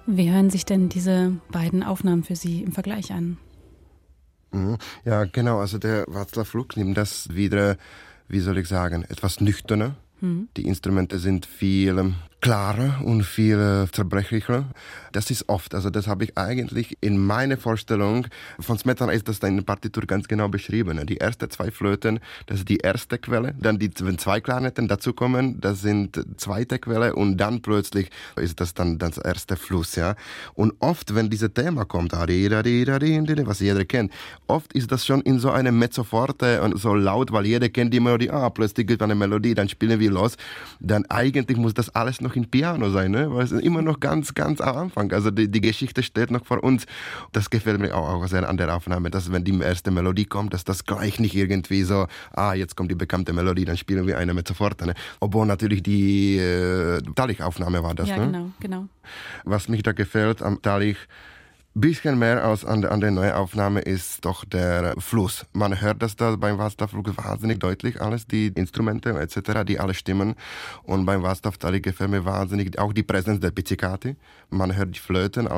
Wie hören sich denn diese beiden Aufnahmen für Sie im Vergleich an? Ja, genau. Also der Václav Lux nimmt das wieder, wie soll ich sagen, etwas nüchterner. Die Instrumente sind viel klarer und viel zerbrechlicher. Das ist oft, also das habe ich eigentlich in meiner Vorstellung von Smetana ist das in der Partitur ganz genau beschrieben. Die ersten 2 Flöten, das ist die erste Quelle, dann wenn 2 Klarnetten dazukommen, das sind zweite Quelle und dann plötzlich ist das dann das erste Fluss, ja. Und oft, wenn dieses Thema kommt, was jeder kennt, oft ist das schon in so einem Mezzoforte und so laut, weil jeder kennt die Melodie, plötzlich gibt eine Melodie, dann spielen wir los. Dann eigentlich muss das alles noch in Piano sein, ne? Weil es ist immer noch ganz, ganz am Anfang. Also die Geschichte steht noch vor uns. Das gefällt mir auch sehr an der Aufnahme, dass wenn die erste Melodie kommt, dass das gleich nicht irgendwie so, jetzt kommt die bekannte Melodie, dann spielen wir eine mit sofort. Ne? Obwohl natürlich die Talich-Aufnahme war das, ja, ne? Genau. Was mich da gefällt am Talich, bisschen mehr als an der Neuaufnahme ist doch der Fluss. Man hört das da beim Václav Lux wahnsinnig deutlich, alles, die Instrumente etc., die alle stimmen. Und beim Václav Talich gefällt mir wahnsinnig auch die Präsenz der Pizzicati. Man hört die Flöten